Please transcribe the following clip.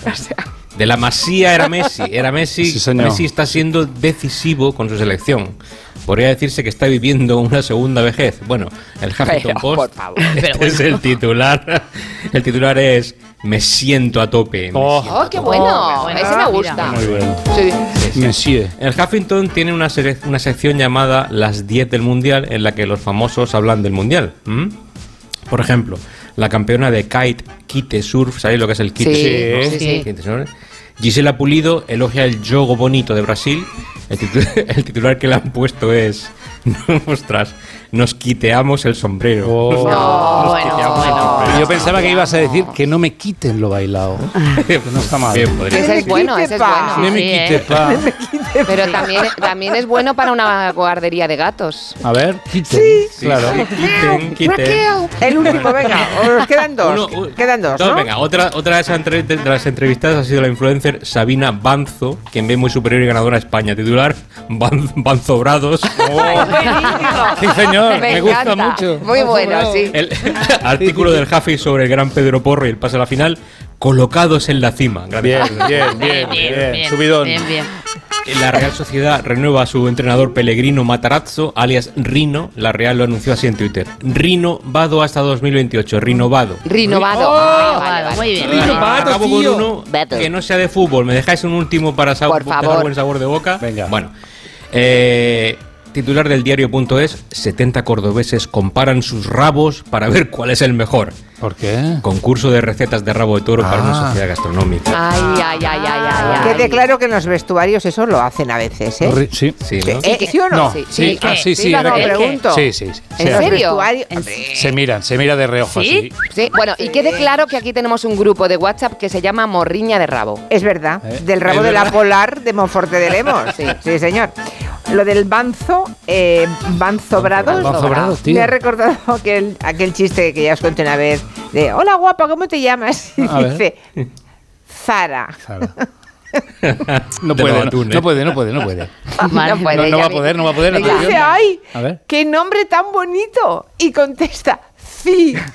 O sea, De la Masía era Messi. Sí, señor. Messi está siendo decisivo con su selección. Podría decirse que está viviendo una segunda vejez. Bueno, el Huffington Pero, Post, por favor. este es el titular. El titular es: me siento a tope. ¡Oh, qué bueno! bueno. Ese me gusta. Muy bien. Sí. Monsieur. El Huffington tiene una sección llamada Las 10 del Mundial, en la que los famosos hablan del Mundial. Por ejemplo, la campeona de kite surf, ¿sabéis lo que es el kite Sí, surf? sí, sí. Kite surf. Gisela Pulido elogia el jogo bonito de Brasil. El titular que le han puesto es: ostras, nos quiteamos el sombrero. Oh. Nos bueno, quiteamos el bueno. sombrero. Yo pensaba que ibas a decir que no me quiten lo bailado. No está mal. Bien, podría Ese ser. es bueno, ese es bueno. No me Sí, quite, pa. Pero también es bueno para una guardería de gatos. A ver, quiten. Sí, Claro. sí, quiten. El último, venga, os quedan dos. Quedan dos, ¿no? Venga, otra de las entrevistadas ha sido la influencer Sabina Banzo, quien ve muy superior y ganadora a España. Titular: Banzobrados. Sí, señor, me gusta encanta. mucho. Muy bueno, sí. El artículo del Huffy sobre el gran Pedro Porro y el pase a la final, colocados en la cima. Bien, bien. Subidón. Bien. La Real Sociedad renueva a su entrenador Pellegrino Matarazzo, alias Rino. La Real lo anunció así en Twitter: Rinovado hasta 2028. Rinovado. Rinovado. Vale. Muy bien. Acabo con uno Vato. que no sea de fútbol. ¿Me dejáis un último para Por tener favor. buen sabor de boca? Venga. Bueno. Titular del diario.es: 70 cordobeses comparan sus rabos para ver cuál es el mejor. ¿Por qué? Concurso de recetas de rabo de toro para una sociedad gastronómica. Ay. Quede claro que en los vestuarios eso lo hacen a veces, ¿eh? Sí. Sí, ¿no? ¿Sí o no? No, Sí. sí, sí, No, era no, que- pregunto. Sí. ¿En los serio? vestuarios? Se mira de reojo ¿Sí? así. Sí, bueno, y quede claro que aquí tenemos un grupo de WhatsApp que se llama Morriña de Rabo. Es verdad. Del rabo Es de la verdad. Polar de Monforte de Lemos. Sí, señor. Lo del banzo, banzobrados. Banzobrados, tío. Me ha recordado aquel chiste que ya os conté una vez de: hola guapa, ¿cómo te llamas? Y A ver. dice: Zara. Sara. No De puede, los atunes. no puede. No puede, No ya va a poder, no va a poder. Y dice: atención. ¡ay! A ver. ¡Qué nombre tan bonito! Y contesta: ¡sí!